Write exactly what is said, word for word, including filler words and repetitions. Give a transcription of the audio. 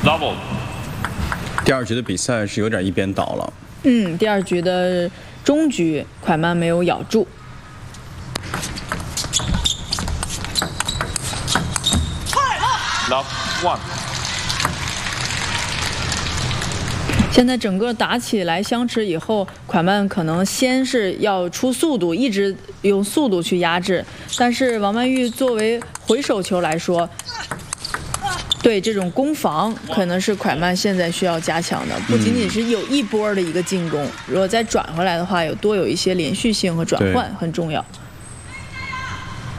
double。 第二局的比赛是有点一边倒了。 嗯，第二局的中局，蒯曼没有咬住。 Love one。 现在整个打起来相持以后，蒯曼可能先是要出速度，一直用速度去压制。但是王曼玉作为回手球来说，对这种攻防可能是蒯曼现在需要加强的，不仅仅是有一波的一个进攻，如果再转回来的话，有多有一些连续性和转换很重要。